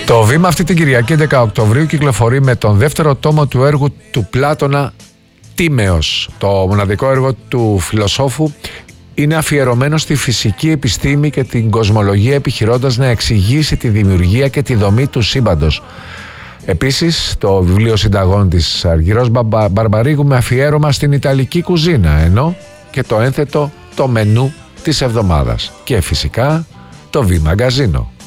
Το Βήμα αυτή την Κυριακή 11 Οκτωβρίου κυκλοφορεί με τον δεύτερο τόμο του έργου του Πλάτωνα Τίμεως. Το μοναδικό έργο του φιλοσόφου είναι αφιερωμένο στη φυσική επιστήμη και την κοσμολογία, επιχειρώντας να εξηγήσει τη δημιουργία και τη δομή του σύμπαντος. Επίσης, το βιβλίο συνταγών της Αργυρός Μπαρμπαρίγου με αφιέρωμα στην Ιταλική κουζίνα, ενώ και το ένθετο το μενού της εβδομάδας. Και φυσικά το Βήμα Μαγκαζίνο.